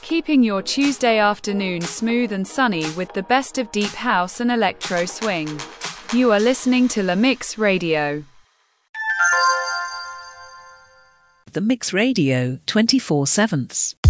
keeping your Tuesday afternoon smooth and sunny with the best of deep house and electro swing. You are listening to La Mix Radio. The Mix Radio 24/7.